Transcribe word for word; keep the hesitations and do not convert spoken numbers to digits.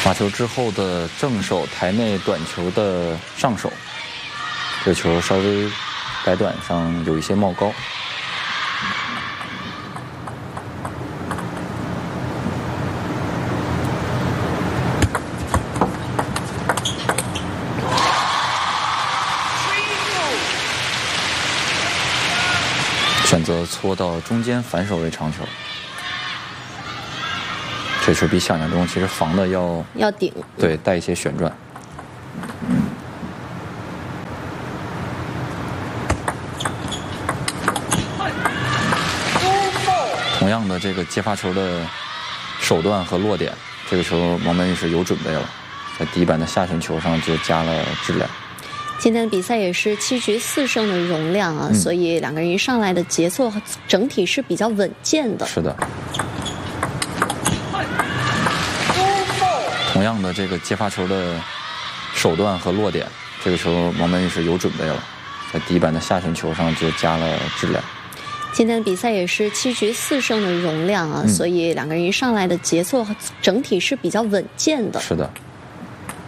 发球之后的正手台内短球的上手，这个球稍微摆短上有一些冒高。选择搓到中间反手为长球，这球比想象中其实防的要要顶， 对，带一些旋转。同样的，这个接发球的手段和落点，这个球王曼玉是有准备了，在第一板的下旋球上就加了质量。 今天的比赛也是七局四胜的容量啊、嗯，所以两个人一上来的节奏整体是比较稳健的。 是的。同样的，这个接发球的手段和落点，这个球王曼玉是有准备了，在第一板的下旋球上就加了质量。 今天的比赛也是七局四胜的容量啊、嗯，所以两个人一上来的节奏整体是比较稳健的。 是的。